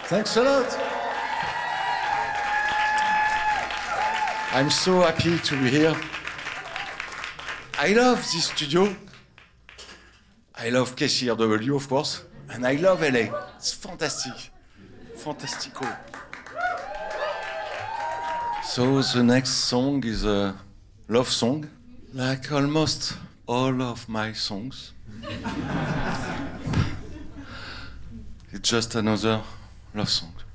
Thanks a lot. I'm so happy to be here. I love this studio. I love KCRW, of course. And I love LA. It's fantastic. Fantastico. So the next song is a love song, like almost all of my songs. It's just another love song.